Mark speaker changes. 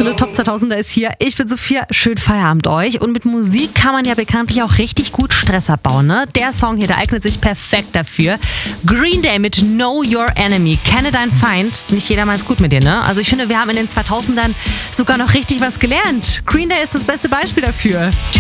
Speaker 1: absolute Top 2000er ist hier. Ich bin Sophia, schön Feierabend euch. Und mit Musik kann man ja bekanntlich auch richtig gut Stress abbauen, ne? Der Song hier, der eignet sich perfekt dafür. Green Day mit Know Your Enemy. Kenne deinen Feind. Nicht jeder meint es gut mit dir, ne? Also ich finde, wir haben in den 2000ern sogar noch richtig was gelernt. Green Day ist das beste Beispiel dafür.